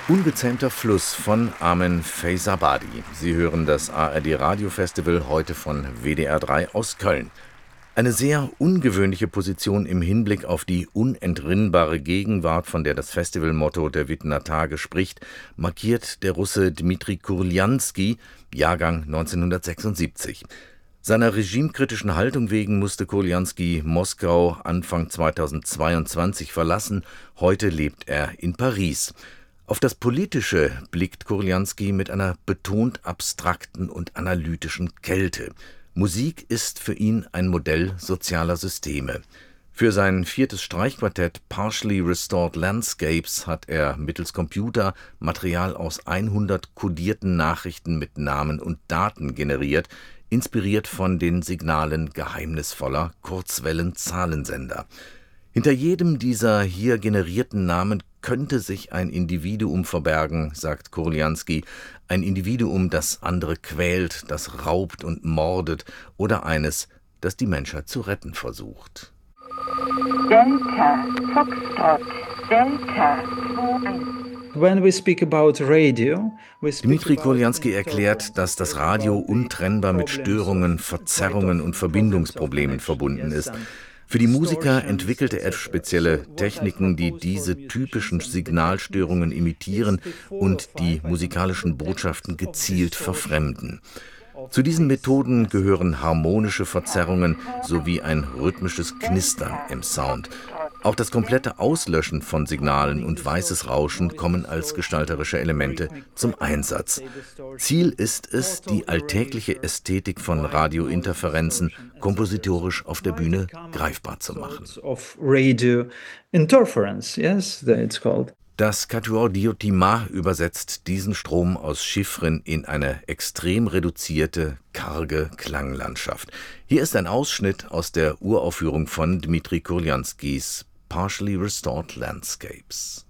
Ungezähmter Fluss von Armen Faizabadi. Sie hören das ARD Radiofestival heute von WDR 3 aus Köln. Eine sehr ungewöhnliche Position im Hinblick auf die unentrinnbare Gegenwart, von der das Festivalmotto der Wittener Tage spricht, markiert der Russe Dmitri Kurljanski, Jahrgang 1976. Seiner regimekritischen Haltung wegen musste Kurljanski Moskau Anfang 2022 verlassen. Heute lebt er in Paris. Auf das Politische blickt Kurljanski mit einer betont abstrakten und analytischen Kälte. Musik ist für ihn ein Modell sozialer Systeme. Für sein 4. Streichquartett Partially Restored Landscapes hat er mittels Computer Material aus 100 kodierten Nachrichten mit Namen und Daten generiert, inspiriert von den Signalen geheimnisvoller Kurzwellen-Zahlensender. Hinter jedem dieser hier generierten Namen könnte sich ein Individuum verbergen, sagt Kurljanski, ein Individuum, das andere quält, das raubt und mordet oder eines, das die Menschheit zu retten versucht. Delta, Foxtrot, Delta, 21. Dmitri Kurljanski erklärt, dass das Radio untrennbar mit Störungen, Verzerrungen und Verbindungsproblemen verbunden ist. Für die Musiker entwickelte er spezielle Techniken, die diese typischen Signalstörungen imitieren und die musikalischen Botschaften gezielt verfremden. Zu diesen Methoden gehören harmonische Verzerrungen sowie ein rhythmisches Knistern im Sound. Auch das komplette Auslöschen von Signalen und weißes Rauschen kommen als gestalterische Elemente zum Einsatz. Ziel ist es, die alltägliche Ästhetik von Radiointerferenzen kompositorisch auf der Bühne greifbar zu machen. Das Quatuor Diotima übersetzt diesen Strom aus Chiffren in eine extrem reduzierte, karge Klanglandschaft. Hier ist ein Ausschnitt aus der Uraufführung von Dmitri Kurljanskis Partially Restored Landscapes.